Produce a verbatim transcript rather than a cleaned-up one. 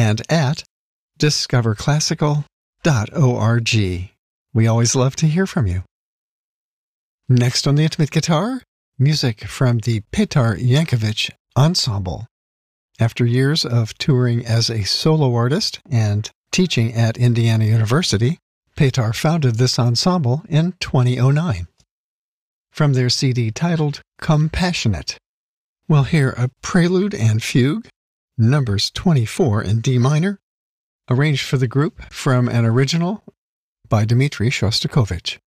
and at discover classical dot org. We always love to hear from you. Next on the Intimate Guitar, music from the Petar Yankovic Ensemble. After years of touring as a solo artist and teaching at Indiana University, Petar founded this ensemble in twenty oh nine. From their C D titled Compassionate, we'll hear a prelude and fugue, numbers twenty-four in D minor, arranged for the group from an original by Dmitri Shostakovich.